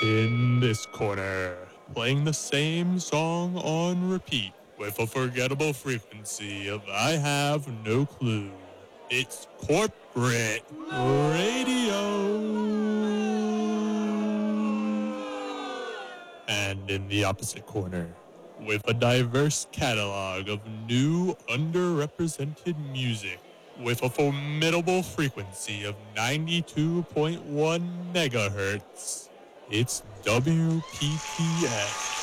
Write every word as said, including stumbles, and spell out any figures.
In this corner, playing the same song on repeat with a forgettable frequency of I have no clue. It's corporate radio. And in the opposite corner, with a diverse catalog of new underrepresented music, with a formidable frequency of ninety-two point one megahertz, it's W P T F.